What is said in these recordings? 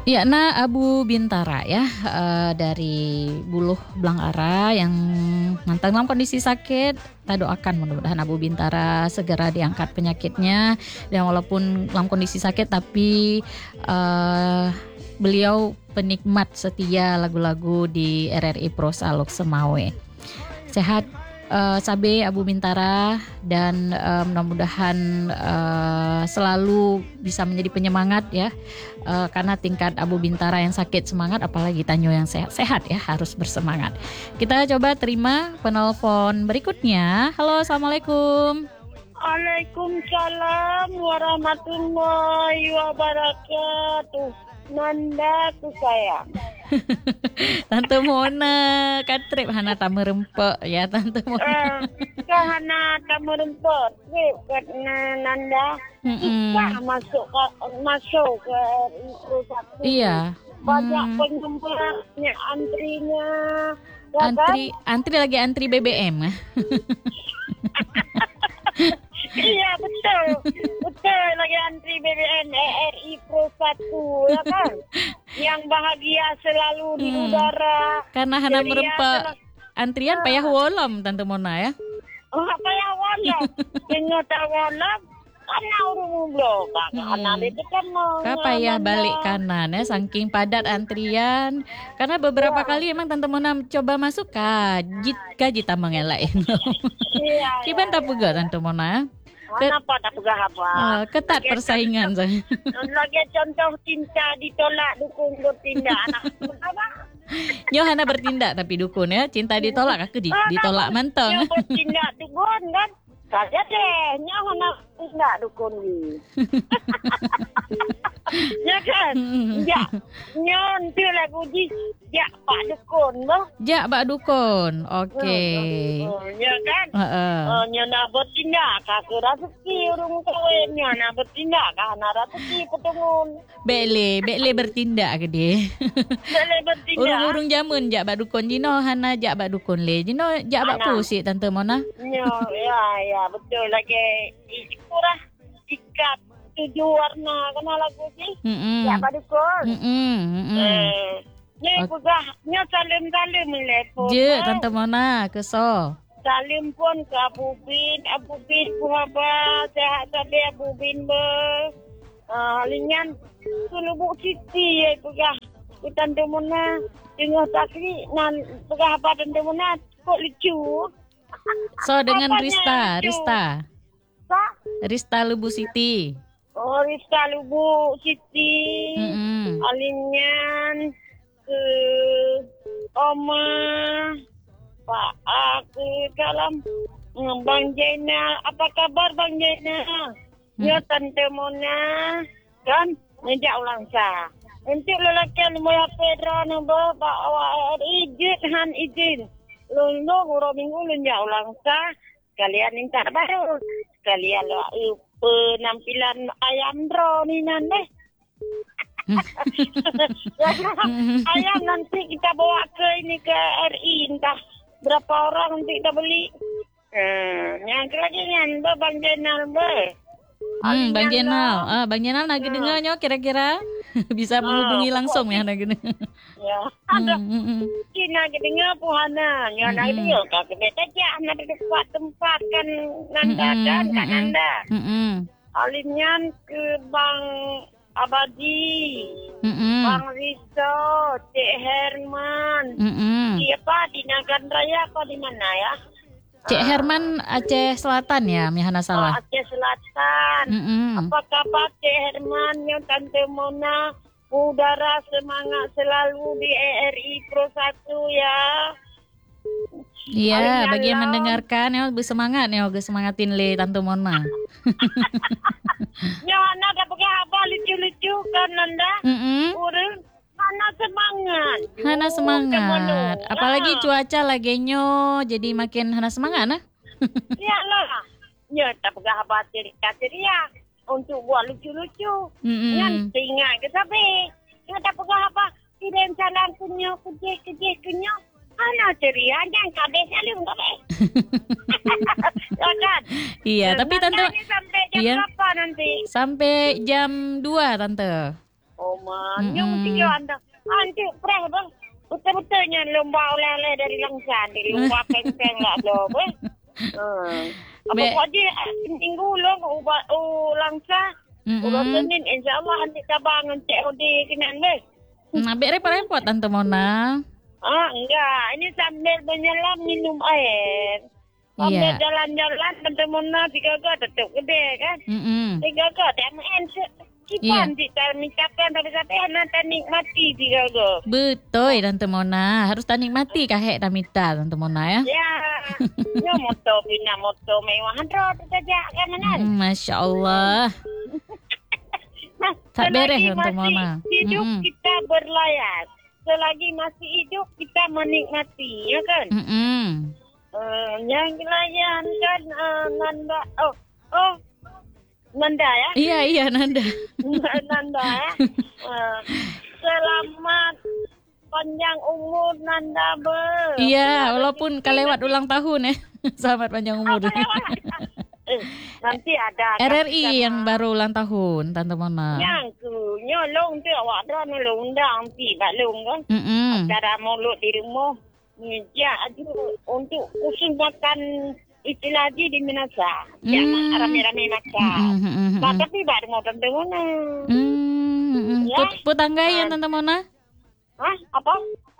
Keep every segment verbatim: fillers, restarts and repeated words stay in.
Ya, nah Abu Bintara ya uh, dari Buluh Blangara yang mantan dalam kondisi sakit. Kita doakan mudah-mudahan Abu Bintara segera diangkat penyakitnya dan walaupun dalam kondisi sakit tapi uh, beliau penikmat setia lagu-lagu di R R I Prosa Lok Semawe. Sehat uh, Sabe Abu Bintara dan uh, mudah-mudahan uh, selalu bisa menjadi penyemangat ya. Uh, karena tingkat Abu Bintara yang sakit semangat, apalagi Tanyo yang sehat-sehat ya, harus bersemangat. Kita coba terima penelpon berikutnya. Halo, assalamualaikum. Waalaikumsalam warahmatullahi wabarakatuh. Nanda tu sayang. Tante Mona katrip hana tamu rempek ya Tante Mona. Uh, Kahana tamu rempek. Kat Nanda. Kita masuk ke masuk ke satu. Iya. Banyak hmm. penggemarnya, antrinya. Ya antri kan? antri lagi antri B B M. Iya betul, betul lagi antri B B M R R I Pro satu ya kan, yang bahagia selalu di hmm. udara. Karena hana merempak antrian nah. Payah wolom Tante Mona ya. Oh payah wolom, tengok tak wolom. Karena urung blok, kanan itu kan mau. Payah balik kanan ya, saking padat antrian. Karena beberapa ya. Kali emang Tante Mona coba masuk kajit kajit tambang elak. Iya. Kiban tak pegah Tante Mona. Kenapa tak pegah apa? Uh, ketat lagi persaingan saya. Lagi contoh cinta ditolak dukun bertindak anak apa? Nyo hana bertindak tapi dukun ya, cinta ditolak aku di, ditolak mentong. Nyo bertindak dukun kan? Saja deh, nyo hana bertindak dukun ni. Ya kan? Ya, nyo nanti lagu di ya Pak Dukun boh. Ya Pak Dukun, oke. Okay. Oh, ya kan? Uh-uh. Oh, nyo nak bertindak, aku rezeki urung kawin, nyo nak bertindak, karena rezeki petungun. Bele, bele bertindak ke dia. Bele bertindak. Urung-urung jamun jak Pak Dukun, jino hana jak Pak Dukun le, jino jak Pak Pusik Tante Mona. Nyo, ya, ya betul lagi. Ikurah ikat tujuh warna kena lagu sih. Mm-mm. Jak Pak Dukun. Mm-mm. Mm-mm. Eh. Ni pegah, ni salim-salim telepon. Je, Tante Mona, keso. Salim pun ke Abu Bin, Abu Bin puhaba, sehat sabi Abu Bin ber. Ah, linyan Sulubu Siti ye pegah. Ku Tante Mona, tengah takri nan pegah apa Tante Mona kok lucu. So dengan Rista, Rista. Sa? Rista Lubu Siti. Oh, Rista Lubu Siti. Mm-mm. Alinyan ke Oma Pak aku dalam Bang Jaina, apa kabar Bang Jaina? Hmm. Ya Tante Mona kan ngejak ulang sah. Untuk lelaki lumaya Pedro nambah Pak awak izin han izin. Lulung uro minggu lunjak ulang sah. Kalian minta baru. Kalian lo penampilan ayam dro ni nane. Ayam nanti kita bawa ke ini ke R I, entah berapa orang nanti kita beli. Hmm, yang lagi kan Bang Jenal be. Hmm, Bang Jenal, ah Bang Jenal lagi hmm. dengar nyo kira-kira bisa menghubungi oh, langsung ya lagi. Ya, ada. Kina lagi dengar puhana, nyo nak dia kak beta aja nak dekat tempat kan nanda kan kan nanda. Heeh. Alimnya ke Bang Abadi, mm-mm. Bang Risto, Cik Herman, mm-mm. siapa di Nagan Raya kau di mana ya? Cik uh, Herman Aceh Selatan ya, Mihana salah. Oh, Aceh Selatan. Mm-mm. Apa kabar Cik Herman, yang Tante Mona? Udara semangat selalu di R R I Pro satu ya. Iya, bagi yang mendengarkan ya bersemangat ya, semangatin le Tante Mona. Nyana dah pakai apa lucu-lucu kan Nanda? Mm-mm. Urang Hana semangat. Hana semangat. Apalagi cuaca lagi nyo jadi makin hana semangat nah. Iyalah. Nya tak pakai apa ceria-ceria untuk buat lucu-lucu. Nyan tinggal ke sabi. Nya tak pakai apa tidak jalan punya kejih-kejih punya. Ana ceria yang kabeh saling kabeh. Ya kan? Iya, tapi Tante sampai jam iya, berapa nanti? Sampai jam dua Tante. Oh, mah. Yang tiga anda. Anti perang bang. Betul-betulnya lomba oleh-oleh dari Langsan. Di lomba peng-peng lah doh. Apa kau aja minggu long ubah Langsan. Udah Senin insyaAllah nanti cabangan C O D kenan bes. Nabek repot-repot Tante Mona. Ah enggak, ini sambil menyelam minum air. Sambil Iya. jalan-jalan Tante Mona tiga ga tetap gede kan. Mm-mm. Tiga ga T M N Iya. kipan kita mintakan tapi-tapi nanti nikmati tiga ga. Betul Tante Mona. Harus tak nikmati kahek Tamita Tante Mona ya. Ya, ya moto bina moto mewah roh saja kan mana. Mm, Masya Allah. Nah, Tak beres, selagi Tante masih Mona. hidup Mm-mm. kita berlayar. Selagi masih hidup kita menikmati, ya kan? Mm-mm. Uh, yang layan kan uh, Nanda, oh, oh, Nanda ya? Iya iya Nanda. Nanda ya. Uh, selamat panjang umur Nanda ber. Iya, walaupun kalewat ulang tahun ya. Selamat panjang umur. Eh, nanti ada R R I yang baru ulang tahun Tante Mona. yang ku nyolong tu awak dah nolong undang ti balung kan. Mm-mm. Cara mulut di rumah meja aja untuk khusus makan istilah haji di Minasa. Jangan Mm. rame-rame makan. Mm-mm. Nah, tapi baru mau Tante Mona. Mm-mm. Ya. Put- Putanggai ya Tante Mona? Hah? Apa?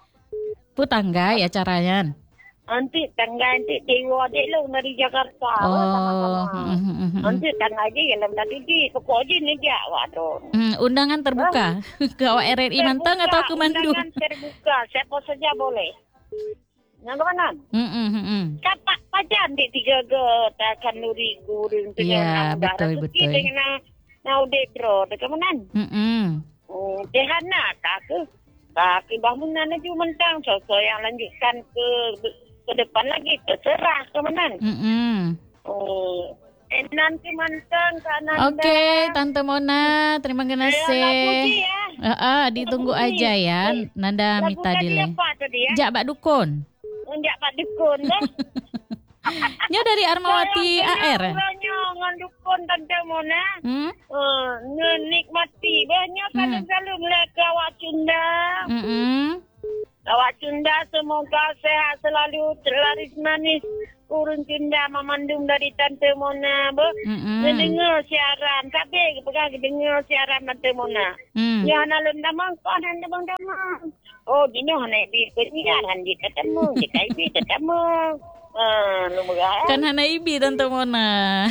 Putanggai acaranya. Nanti tangga nanti dewa dek lo dari Jakarta. Oh. Sama-sama. Mm-mm. Nanti tangga aja yang tadi di pokok aja ni dia waduh. Mm, undangan terbuka ke awak R R I Manteng atau ke Bandung? Undangan terbuka, siapa saja boleh. Yang kanan. Mm-mm, mm-mm. Kapak pajan di tiga ge takkan nuri gurung tu Iya, betul, betul. Dengan nau debro dekat mana? Mm-mm. Oh, tehana tak ke? Tak ke bangunan aja mentang sosok yang lanjutkan ke ke depan lagi terserah ke mana? Mm-mm. Oh, eh, nanti mantang kanan. Oke, Tante Mona, terima kasih. Ya. Ah, ah, ditunggu aja ya, Nanda Lagu Mita tadi Dile. apa tadi ya? Jak Bak Dukun. Enggak Pak Dukun dah. Nya dari Armawati A R. Banyak ngandukun Tante Mona. Hmm? Uh, menikmati banyak kan Hmm. selalu melihat awak Cunda. Mm-mm. Awak Cunda semoga sehat selalu terlaris manis. Urun Cunda memandung dari Tante Mona. Be. Mm-mm. Dengar siaran. Tapi pegang dengar siaran Tante Mona. Mm. Ya nalun damang kan damang damang. Oh, gini hanya di penyiaran di ketemu, di K I B ketemu. Ah, lumrah. Kan Hana Ibi Tante Mona.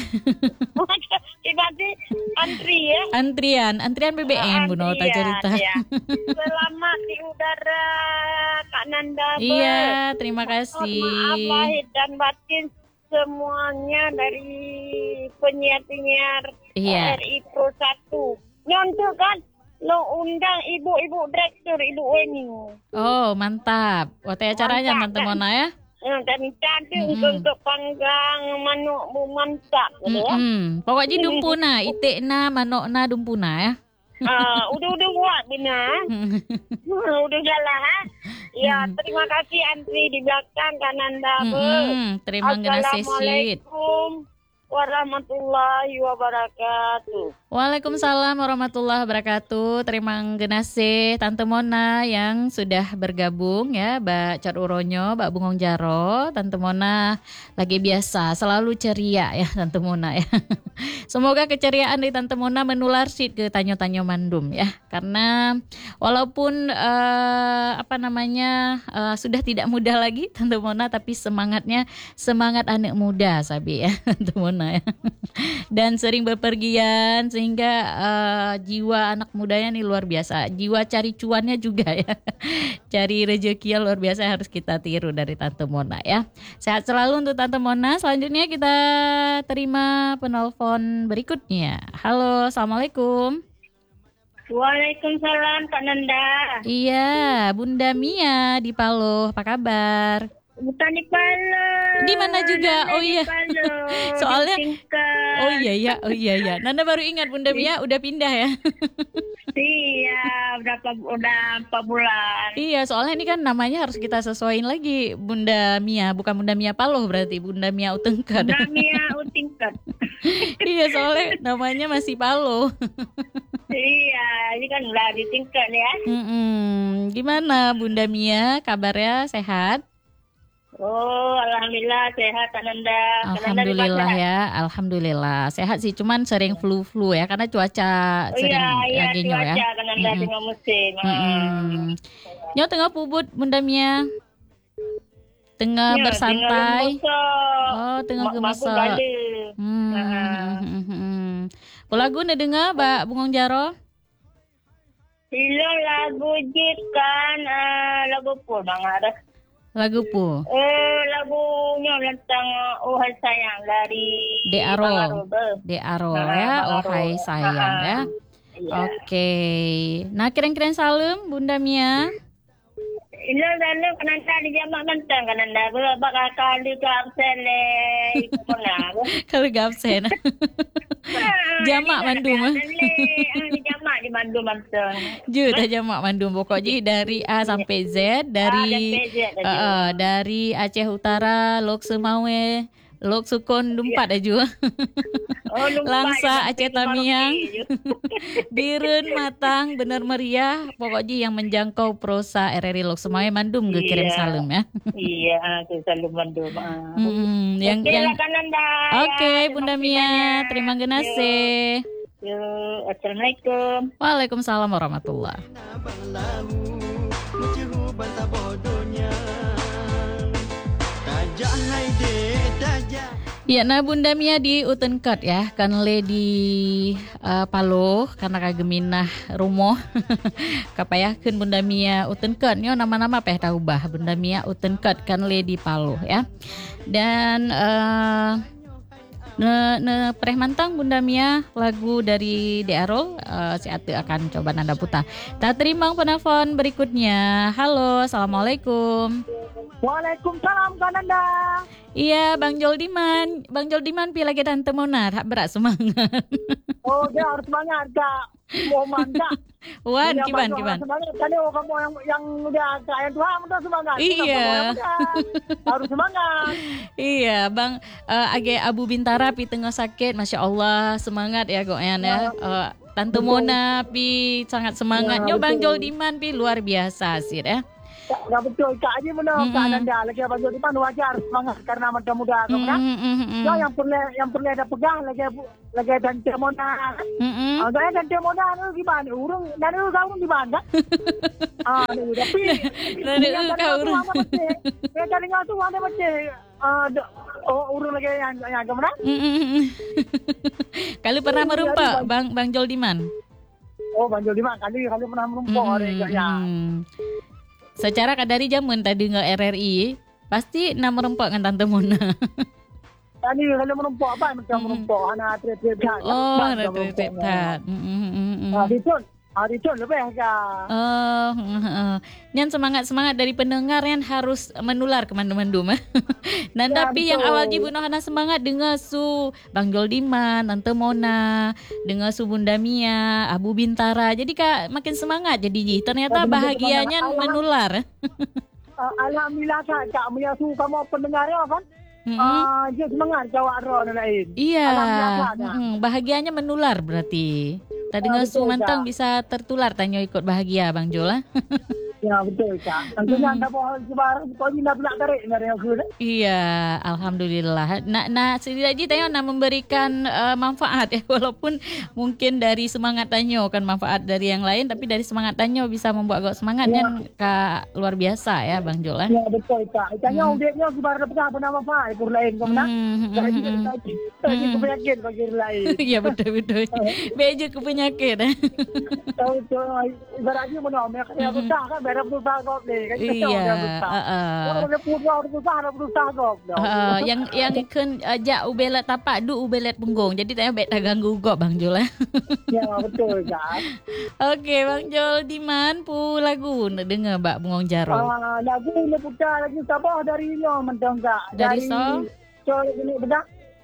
Tiba-tiba antri ya. Antrian, antrian B B M Bu Nota Antrian, cerita. ya. Selamat di udara Kak Nanda. Ber. Iya, terima Mohon kasih. maaf lahir dan batin semuanya dari penyiar-penyiar Iya. R I Pro satu. Nyontok kan? Lo undang ibu-ibu direktur, ibu Weni. Oh, mantap. Waktu acaranya Mantap, Tante kan? Mona ya. Hmm, dan cantik Mm-mm. untuk panggang manuk bu mantap gitu ya. Mm-mm. Pokoknya dumpuna, itikna, manokna dumpuna ya. Ah, udah-udah buat benar. Hmm, udah jalan ha. Ya, terima kasih antri di belakang Kananda. Mm-mm. Terima kasih. Assalamualaikum warahmatullahi wabarakatuh. Waalaikumsalam warahmatullahi wabarakatuh. Terima kasih Tante Mona yang sudah bergabung ya, Mbak Car Uronyo, Mbak Bungong Jaro. Tante Mona lagi biasa, selalu ceria ya Tante Mona ya. Semoga keceriaan dari Tante Mona menular sih ke Tanyo-Tanyo Mandum ya. Karena walaupun uh, apa namanya uh, sudah tidak muda lagi Tante Mona, tapi semangatnya semangat anak muda Sabi ya Tante Mona ya. Dan sering bepergian sehingga uh, jiwa anak mudanya nih luar biasa. Jiwa cari cuannya juga ya. Cari rezekinya luar biasa, harus kita tiru dari Tante Mona ya. Sehat selalu untuk Tante Mona. Selanjutnya kita terima penelpon berikutnya. Halo, Assalamualaikum. Waalaikumsalam Kak Nanda. Iya, Bunda Mia di Paloh. Apa kabar? Bukan di Paloh. Di mana juga? Nanda Oh iya. di Paloh, Soalnya di Tingkat. Oh iya ya, oh iya ya. Nanda baru ingat Bunda Mia udah pindah ya. Iya, berapa udah empat bulan. Iya, soalnya ini kan namanya harus kita sesuaiin lagi. Bunda Mia, bukan Bunda Mia Paloh berarti, Bunda Mia Utengkad. Namanya Utingkat. Iya, soalnya namanya masih Paloh. Iya, ini kan udah di tingkat ya. Mm-mm. Gimana Bunda Mia, kabarnya sehat? Oh, alhamdulillah sehat Ananda. Alhamdulillah ya, alhamdulillah sehat sih. Cuman sering flu-flu ya, karena cuaca Oh sering iya, iya lagi nyo ya. cuaca Ananda Mm-mm. tengah musim. Mm-mm. Nyo tengah pubut Bunda Mia, tengah Ya, bersantai. tengah Oh, tengah Mak bagus gemasak. balik. Hmm. Ah. hmm, hmm, hmm. Kau lagu nak dengar, Mbak Bungong Jaro? Silo lagu jikan uh, lagu pun bang ada. Lagu pu. Eh lagunya tentang oh hai sayang dari De Aro. Bang Arobe. De Aro Ah, ya. Bang Oh Aro. hai sayang Ah, ya. Iya. Oke. Nah, keren-keren salam Bunda Mia. Ilo lalu kananda di jamak mentang kananda gula bakal kali ke absen le mana. Kalau gak absen. Jamak Bandung. Di jamak di Bandung mentang. Ju dah jamak Bandung pokoknya dari A sampai Z, dari uh, uh, dari Aceh Utara, Lok Semawe, Lok Sukon Dumpat aja. Oh, Langsa Aceh Tamiang. Dirun Matang bener meriah, pokoknya yang menjangkau prosa R R I Lok Semawe Bandung gue kirim Iya. salam ya. Iya, aku selalu Bandung. Ah. Hmm, yang Oke, yang lah, Kananda. Oke, Ya, Bunda terima Mia, kasih terima banyak. kasih. Yuk, yuk, assalamualaikum. Waalaikumsalam warahmatullahi. Abang lahu Mujihu bantah bodohnya Tajak hai dek tajak Ya, nah Bunda Mia di Utenkat ya, kan le di uh, Paloh karena kageminah rumoh. Kapayakeun Bunda Mia Utenkat nyo nama-nama peh tahu bah Bunda Mia Utenkat kan le di Paloh ya. Dan uh, ne ne preh mantang Bunda Mia lagu dari De Aro uh, si Ate akan coba nanda putar. Tak terima penelpon berikutnya. Halo, assalamualaikum. Waalaikumsalam, Kananda. Iya, Bang Joldiman. Bang Joldiman pi lagi tante Mona, hak berat semangat. Oh, dia harus semangat, Kak. Mau mantap. Wan, Dia kiban, bantu kiban. orang semangat. Tadi oh, kamu yang yang udah kaya Tuhan, udah semangat. Kita Iya. kamu yang muda. Harus semangat. Iya, Bang uh, Age Abu Bintara pi tengah sakit, Masya Allah, semangat ya goyan ya. Uh, Tante Mona pi sangat semangat. Ya, Nyo Bang betul. Joldiman pi luar biasa sih ya. Enggak betul, Kak. Ini benar, Mm-mm. Kak Nanda. Lagi abang jadi pan wajar semangat karena muda-muda kamu kan. Mm, mm, mm, Ya, yang perlu yang perlu ada pegang lagi lagi dan Mona. mm, mm. Ah, saya dan Mona itu gimana? Urung dan itu kamu gimana? Ah, ini tapi Dan itu kau urung. Ya cari ngatu ada macam ah oh urung lagi yang yang gimana? Mm, mm, mm. Kalau pernah merumpa Bang Bang Joldiman. Oh, Banjol lima kali kali pernah merumpok Mm, ada ya. mm. Secara kadari jamun tadi nge R R I pasti nama rempok dengan Tante Mona. Tadi kali merumpok apa macam merumpok anak trip-trip dah. Oh, ada trip-trip. Ah, itu ah itu lebih ya. Oh, yang semangat-semangat dari pendengar yang harus menular ke mandu-mandu. Dan Ya, tapi yang betul. awal Jibu Hana semangat dengan su Bang Joldiman, Tante Mona, dengan su Bunda Mia, Abu Bintara. Jadi Kak makin semangat jadi Ji. Ternyata Ya, betul, bahagianya semangat. menular. Ah, Alhamdulillah Kak, Kak menyasu kamu pendengarnya kan? Mm-mm. Ah, dia semangat jawab roh dan lain. Iya, Alhamdulillah, Kak. mm-mm, bahagianya menular berarti. Tadi Ah, ngasuh betul, mantang Kak. bisa tertular tanya ikut bahagia Bang Jola. Ya betul Kak. Tentunya anda boleh sebarang pokoknya nak nak tarik dari aku. Iya, alhamdulillah. Nak nak setidaknya tanya nak memberikan uh, manfaat ya walaupun mungkin dari semangat Tanyo kan manfaat dari yang lain tapi dari semangat Tanyo bisa membuat gak semangat Ya. kan Kak luar biasa ya Bang Jola. Ya betul Kak. Tanya Hmm. udiknya sebarang pernah pernah apa ikut lain kau nak. Hmm, hmm, Jadi hmm, hmm. tadi tadi Hmm. kepenyakit bagi lain. Iya betul betul. Beja ke penyakit. Tahu tu ibaratnya mana mereka yang besar kan beda berusaha kau ni kan. Iya. Uh, Orang yang punya orang berusaha orang berusaha kau. Uh, yang yang ikut ajak ubelet tapak du ubelet punggung. Jadi tak bet tak ganggu gok Bang Jol. Ya betul Kak. Okey Bang Jol di man pu lagu nak dengar Mbak Bungong Jaro. Ah, lagu ni putar lagi Sabah dari ni mentang Kak. Dari so? So ini bedak.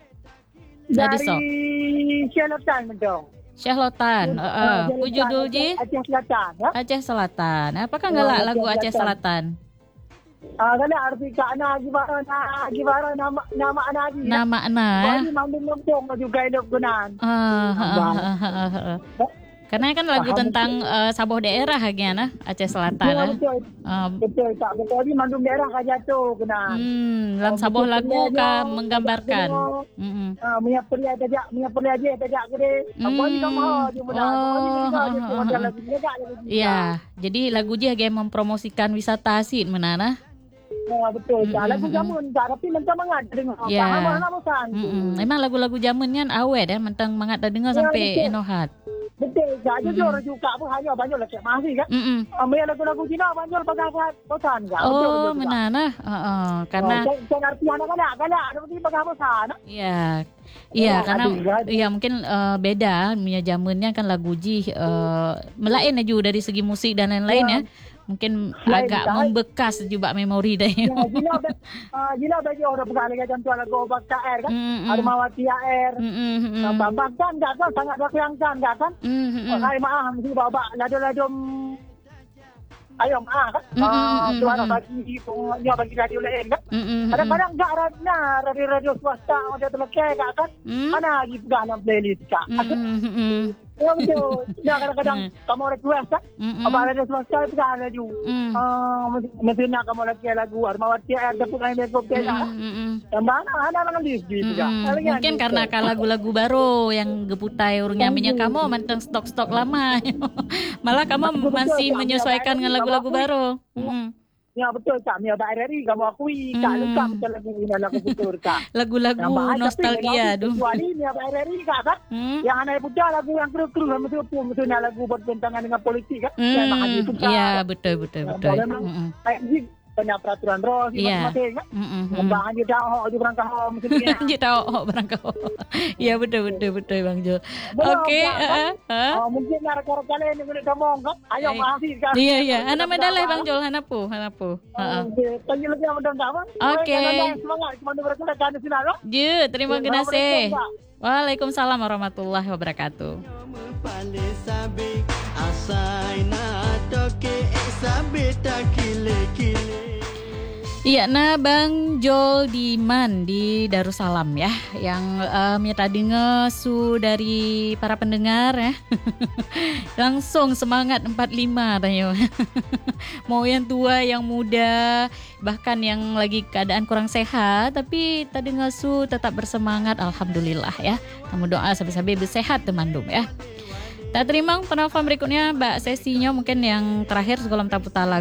Dari Dari so? Selatan mentang. Syahlotan. Heeh. Uh, uh. Judul ji Aceh Selatan ya. Aceh Selatan. Apakah Oh, enggak Aceh lagu Aceh Selatan. Selatan? Ah, kan arti Kak na gimana na gimana nama nama anak dia. Nama ana ya. Bagi mandung lempong juga hidup gunan. Ah, ha, ha, ha, ha, ha. Karena kan lagu Faham, tentang uh, Saboh daerah hagiana Aceh Selatan Ya, ah. betul. Uh, Betul tak. Betul ni mandum daerah kan jatuh kena. hmm, dalam Oh, Saboh betul, lagu betul, ka betul. menggambarkan. Betul. Mm-mm. Ah, minyak peri tajak, minyak peri aja tajak gede. Apa ni kamu je mudah. Oh, Apa ni kita ha, je ha, modal ha. lagi jaga lagi. Ya, jadi lagu dia yang mempromosikan wisata asid menana. Oh, betul. Mm, Tak lagu mm, jamun tak tapi mentang mangat dengar. Ya. Faham mana bosan. Mm-mm. Memang lagu-lagu zaman kan awet ya, mentang mangat dah dengar Ya, sampai betul. enohat. Betul. Tak jujur juga pun hanya banyak lah cek masih kan. Mm-mm. Ambil lagu-lagu Cina banyak pakai bosan kan. Betul Oh, betul. menana. Uh-uh. Karena Oh, saya ngerti anak-anak galak ada mesti pakai bosan. Iya, iya Oh, karena aduh, aduh. iya mungkin uh, beda punya zamannya kan lagu ji uh, melain aja dari segi musik dan lain-lain ya. Mungkin Lain, agak tak? membekas juga memori dah. Ya, Gila uh, Gila bagi orang pegang lagi contoh lagu Obat K R kan. Mm-mm. Armawati Air. Mm-mm. Bambang kan enggak kan sangat berkelangkan enggak kan. Mm-mm. Oh, hai maaf mesti bawa lado-lado ayam ah kan. Mm, mm, Ah, mm, tu ada mm. bagi punya bagi radio lain kan. Mm-mm. Kadang-kadang enggak ada radio-radio swasta ada terlekai enggak kan. Mm. Mana lagi pegang dalam playlist kak. Mm-mm. Ya betul. Ya kadang-kadang kamu request kan. Mm-mm. Apa radio swasta itu kan radio. Mm. Ah, mesti nak kamu lagi lagu Armawati Air dapat lain lagu beda. Mm-mm. Yang mana ada orang list gitu kan. Mm-mm. Mungkin karena kan lagu-lagu baru yang geputai urungnya minyak kamu manteng stok-stok lama. Malah kamu Betul-betul, masih Kak. menyesuaikan dengan Kamu lagu-lagu akui. baru. Mm-mm. Ya betul kak. Mia Pak R R I kamu akui kak Hmm. lekam macam lagu ini lagu betul kak. Lagu-lagu nostalgia tu. tu. Ini Mia Pak R R I kak kan. Hmm. Yang anak puja lagu yang kru-kru sama tu pun betul lagu bertentangan dengan politik kan. Yang Hmm. bahagia tu kak. Iya, betul betul Ya, betul. memang Mm-mm. kayak ni banyak peraturan roh di Iya. masing-masing kan. Mm-mm. Kembang aja dah ho aja berangkat ho mesti ni. Lanjut tahu oh, barang kau. Iya betul betul betul Bang Jul. Belum, Okey, Kak, kan? uh, uh. Oh, mungkin nak rekan-rekan lain yang boleh ngomong kan. Ayo Baik. maafin kan. Iya iya, ana medalai Bang Jul, ana pu, ana pu. Heeh. Tanya lagi yang mudah tak apa. Okey. Semangat cuma berkata di sini lah. Je, terima kasih. Waalaikumsalam warahmatullahi wabarakatuh. Pale sabe asai na toke sabe takile-kile. Iya, nah Bang Jol Diman di Darussalam ya, yang uh, minta dengar su dari para pendengar ya. Langsung semangat empat puluh lima tanya. Mau yang tua, yang muda, bahkan yang lagi keadaan kurang sehat, tapi tak dengar su tetap bersemangat, alhamdulillah ya. Kamu doa sampai-sampai bersehat teman-teman ya. Tak terima penelpon berikutnya, Mbak sesinya mungkin yang terakhir sebelum tak putar lagu.